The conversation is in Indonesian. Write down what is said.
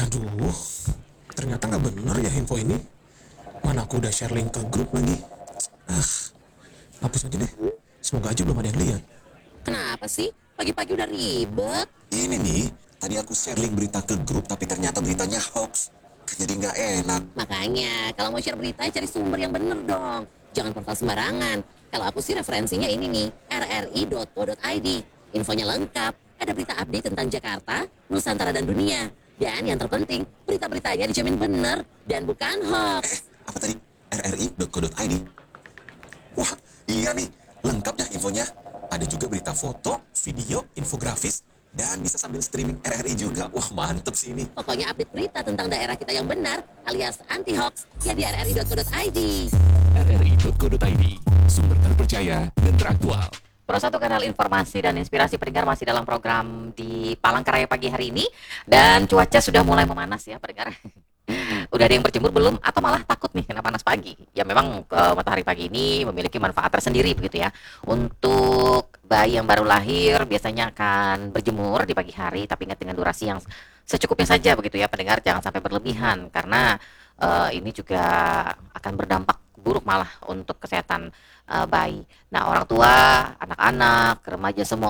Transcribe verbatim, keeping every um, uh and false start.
Aduh, ternyata nggak bener ya info ini. Mana aku udah share link ke grup lagi. Ah, hapus aja deh. Semoga aja belum ada yang lihat. Kenapa sih? Pagi-pagi udah ribet. Ini nih, tadi aku share link berita ke grup tapi ternyata beritanya hoax. Jadi nggak enak. Makanya, kalau mau share berita, cari sumber yang bener dong. Jangan portal sembarangan. Kalau aku sih referensinya ini nih, r r i dot co dot i d. Infonya lengkap. Ada berita update tentang Jakarta, Nusantara, dan dunia. Dan yang terpenting, berita-beritanya dijamin bener dan bukan Eh, hoax. apa tadi? r r i dot co dot i d. Wah, iya nih. Lengkap dah infonya. Ada juga berita foto, video, infografis, dan bisa sambil streaming R R I juga. Wah, mantep sih ini. Pokoknya update berita tentang daerah kita yang benar, alias anti-hoax, ya di r r i dot co dot i d. r r i dot co dot i d, sumber terpercaya dan teraktual. Pro satu kanal informasi dan inspirasi pendengar masih dalam program di Palangkaraya pagi hari ini, dan cuaca sudah mulai memanas ya pendengar. Udah ada yang berjemur belum atau malah takut nih kena panas pagi? Ya memang uh, matahari pagi ini memiliki manfaat tersendiri begitu ya. Untuk bayi yang baru lahir biasanya akan berjemur di pagi hari, tapi ingat dengan durasi yang secukupnya saja begitu ya pendengar, jangan sampai berlebihan karena uh, ini juga akan berdampak buruk malah untuk kesehatan uh, bayi. Nah, orang tua, anak-anak, remaja semua